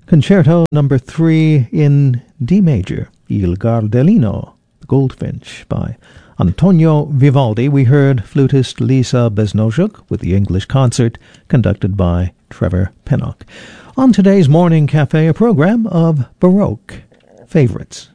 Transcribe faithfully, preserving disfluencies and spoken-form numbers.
Concerto number three in D major, Il Gardellino, the Goldfinch, by Antonio Vivaldi. We heard flutist Lisa Besnojuk with the English Concert, conducted by Trevor Pinnock. On today's Morning Cafe, a program of Baroque favorites.